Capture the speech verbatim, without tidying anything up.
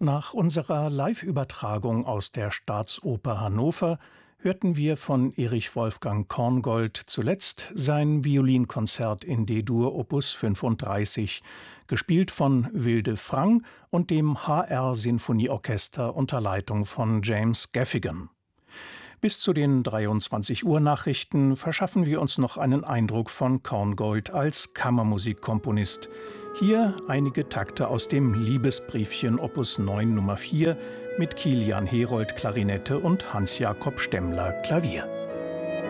Nach unserer Live-Übertragung aus der Staatsoper Hannover hörten wir von Erich Wolfgang Korngold zuletzt sein Violinkonzert in D-Dur Opus fünfunddreißig, gespielt von Wilde Frang und dem H R-Sinfonieorchester unter Leitung von James Gaffigan. Bis zu den dreiundzwanzig Uhr Nachrichten verschaffen wir uns noch einen Eindruck von Korngold als Kammermusikkomponist. Hier einige Takte aus dem Liebesbriefchen Opus neun Nummer vier mit Kilian Herold Klarinette und Hans-Jakob Stemmler Klavier.